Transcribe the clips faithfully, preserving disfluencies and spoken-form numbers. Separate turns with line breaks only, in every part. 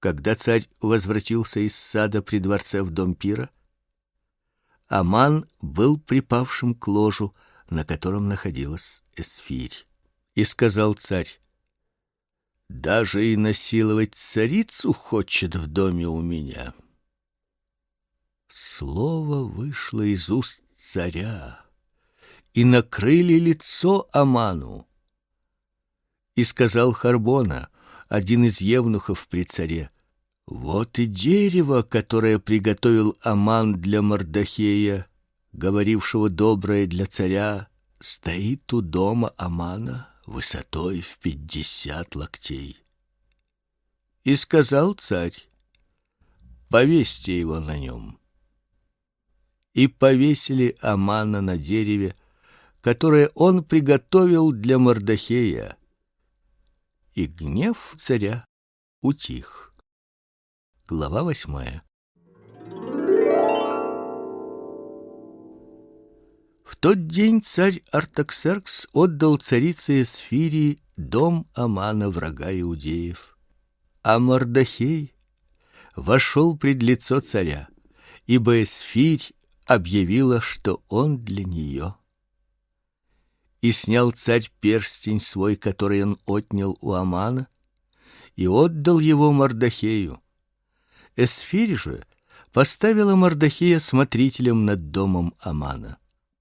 Когда царь возвратился из сада при дворце в дом пира, Аман был припавшим к ложу, на котором находилась Эсфирь. И сказал царь: даже и насиловать царицу хочет в доме у меня. Слово вышло из уст царя, и накрыли лицо Аману. И сказал Харбона, один из евнухов при царе: вот и дерево, которое приготовил Аман для Мордохея, говорившего доброе для царя, стоит у дома Амана высотой в пятьдесят локтей. И сказал царь: повесьте его на нем. И повесили Амана на дереве, которое он приготовил для Мордохея. И гнев царя утих. Глава восьмая. В тот день царь Артаксеркс отдал царице Эсфири дом Амана, врага иудеев. А Мордохей вошел пред лицо царя, ибо Эсфирь объявила, что он для нее. И снял царь перстень свой, который он отнял у Амана, и отдал его Мордохею. Эсфирь же поставила Мордохея смотрителем над домом Амана.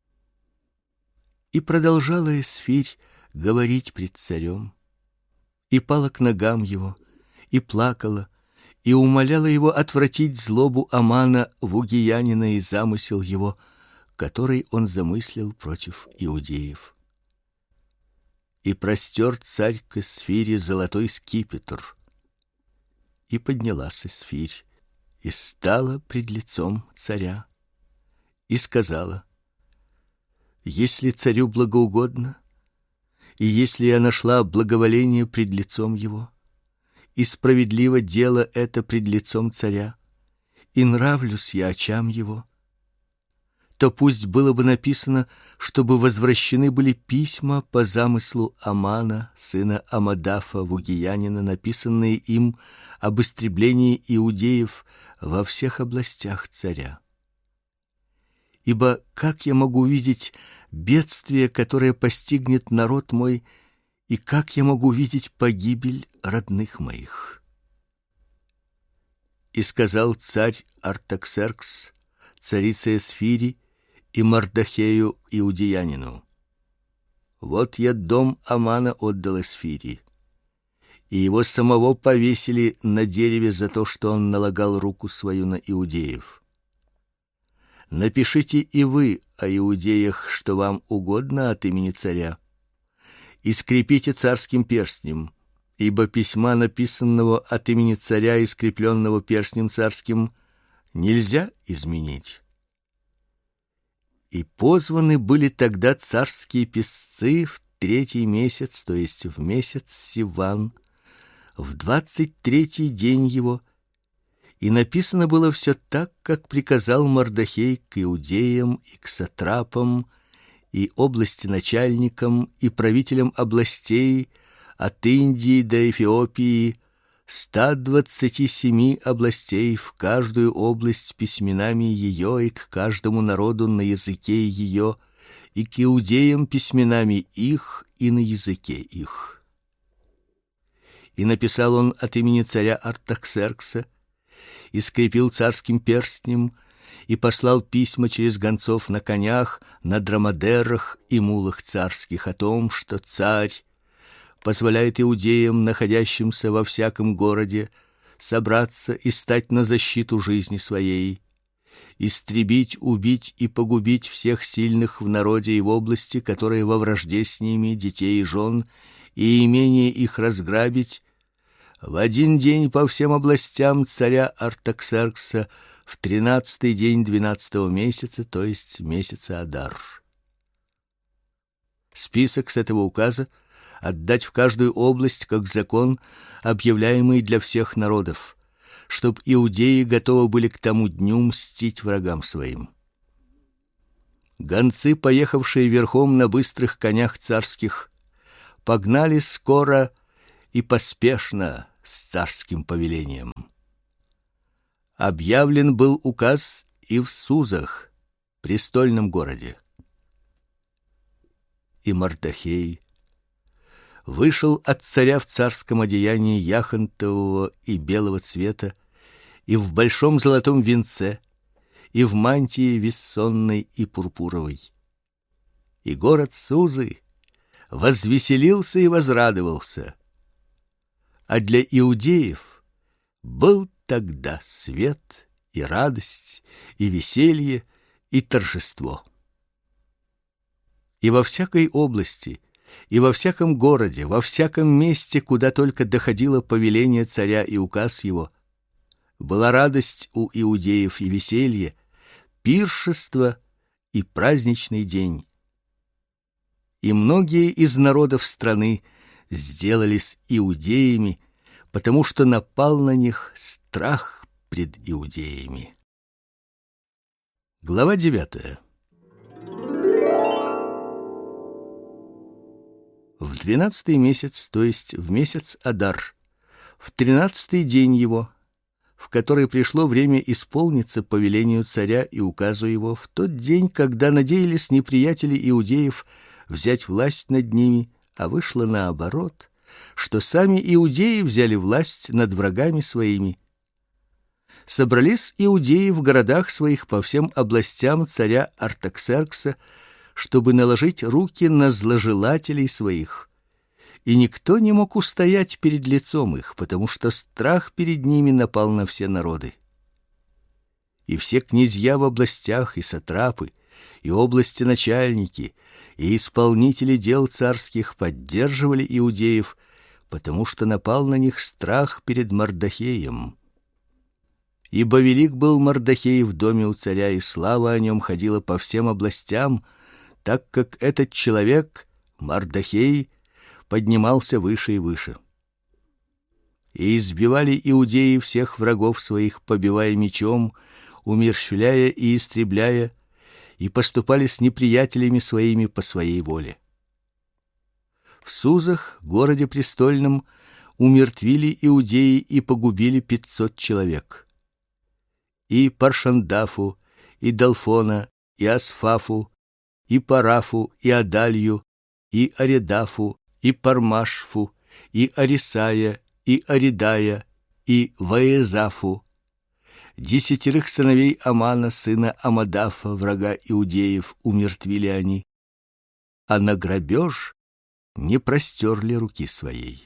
И продолжала Эсфирь говорить пред царем, и пала к ногам его, и плакала, и умоляла его отвратить злобу Амана вугиянина и замысел его, который он замыслил против иудеев. И простер царь к Эсфире золотой скипетр. И поднялась Эсфирь, и стала пред лицом царя, и сказала: если царю благоугодно, и если я нашла благоволение пред лицом его, и справедливо дело это пред лицом царя, и нравлюсь я очам его, то пусть было бы написано, чтобы возвращены были письма по замыслу Амана, сына Амадафа вугиянина, написанные им об истреблении иудеев во всех областях царя. Ибо как я могу видеть бедствие, которое постигнет народ мой, и как я могу видеть погибель родных моих? И сказал царь Артаксеркс царице Эсфири и Мордохею иудеянину: вот я дом Амана отдал Эсфири, и его самого повесили на дереве за то, что он налагал руку свою на иудеев. Напишите и вы о иудеях, что вам угодно от имени царя, и скрепите царским перстнем, ибо письма, написанного от имени царя и скрепленного перстнем царским, нельзя изменить. И позваны были тогда царские писцы в третий месяц, то есть в месяц Сиван, в двадцать третий день его, и написано было все так, как приказал Мордохей к иудеям и к сатрапам и областеначальникам и правителям областей от Индии до Эфиопии, ста двадцати семи областей, в каждую область письменами ее, и к каждому народу на языке ее, и к иудеям письменами их и на языке их. И написал он от имени царя Артаксеркса, и скрепил царским перстнем, и послал письма через гонцов на конях, на дромадерах и мулах царских о том, что царь позволяет иудеям, находящимся во всяком городе, собраться и стать на защиту жизни своей, истребить, убить и погубить всех сильных в народе и в области, которые во вражде с ними, детей и жен, и имение их разграбить в один день по всем областям царя Артаксеркса в тринадцатый день двенадцатого месяца, то есть месяца Адар. Список с этого указа отдать в каждую область как закон, объявляемый для всех народов, чтоб иудеи готовы были к тому дню мстить врагам своим. Гонцы, поехавшие верхом на быстрых конях царских, погнали скоро и поспешно с царским повелением. объявлен был указ и в Сузах, престольном городе. И Мардахей вышел от царя в царском одеянии яхонтового и белого цвета, и в большом золотом венце, и в мантии вессонной и пурпуровой. И город Сузы возвеселился и возрадовался. А для иудеев был тогда свет и радость, и веселье, и торжество. И во всякой области, и во всяком городе, во всяком месте, куда только доходило повеление царя и указ его, была радость у иудеев и веселье, пиршество и праздничный день. И многие из народов страны сделались иудеями, потому что напал на них страх пред иудеями. Глава девятая. В двенадцатый месяц, то есть в месяц Адар, в тринадцатый день его, в который пришло время исполниться повелению царя и указу его, в тот день, когда надеялись неприятели иудеев взять власть над ними, а вышло наоборот, что сами иудеи взяли власть над врагами своими. Собрались иудеи в городах своих по всем областям царя Артаксеркса, чтобы наложить руки на зложелателей своих. И никто не мог устоять перед лицом их, потому что страх перед ними напал на все народы. И все князья в областях, и сатрапы, и области начальники, и исполнители дел царских поддерживали иудеев, потому что напал на них страх перед Мардахеем. Ибо велик был Мардахей в доме у царя, и слава о нем ходила по всем областям, так как этот человек, Мардахей, поднимался выше и выше. И избивали иудеи всех врагов своих, побивая мечом, умерщвляя и истребляя, и поступали с неприятелями своими по своей воле. В Сузах, городе престольном, умертвили иудеи и погубили пятьсот человек. И Паршандафу, и Далфона, и Асфафу, и Парафу, и Адалью, и Аредафу, и Пармашфу, и Арисая, и Аридая, и Ваезафу, десятерых сыновей Амана, сына Амадафа, врага иудеев, умертвили они, а на грабеж не простерли руки своей.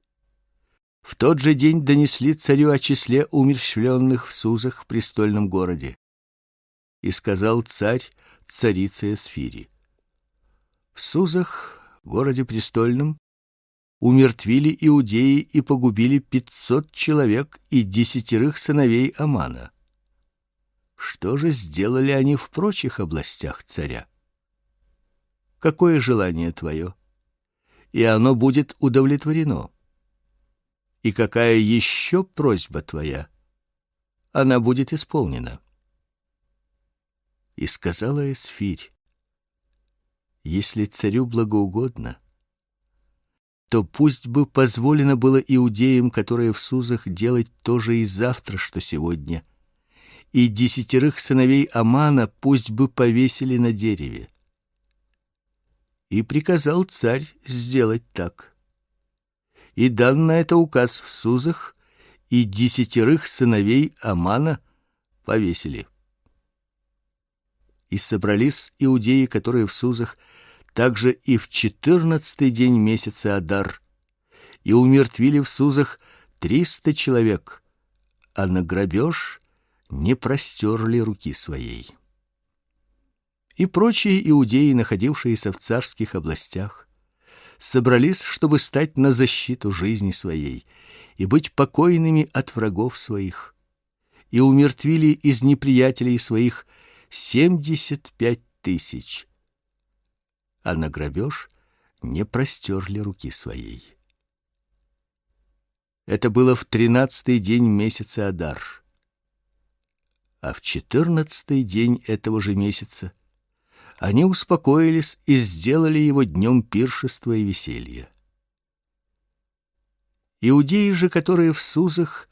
В тот же день донесли царю о числе умерщвленных в Сузах в престольном городе. И сказал царь царице Эсфири: в Сузах, городе престольном, умертвили иудеи и погубили пятьсот человек и десятерых сыновей Амана. Что же сделали они в прочих областях царя? Какое желание твое? И оно будет удовлетворено. И какая еще просьба твоя? Она будет исполнена. И сказала Эсфирь: если царю благоугодно, то пусть бы позволено было иудеям, которые в Сузах, делать то же и завтра, что сегодня, и десятерых сыновей Амана пусть бы повесили на дереве. И приказал царь сделать так. И дан на это указ в Сузах, и десятерых сыновей Амана повесили. И собрались иудеи, которые в Сузах, также и в четырнадцатый день месяца Адар, и умертвили в Сузах триста человек, а на грабеж не простерли руки своей. И прочие иудеи, находившиеся в царских областях, собрались, чтобы стать на защиту жизни своей и быть покойными от врагов своих, и умертвили из неприятелей своих семьдесят пять тысяч, а на грабеж не простерли руки своей. Это было в тринадцатый день месяца Адар. А в четырнадцатый день этого же месяца они успокоились и сделали его днем пиршества и веселья. Иудеи же, которые в Сузах,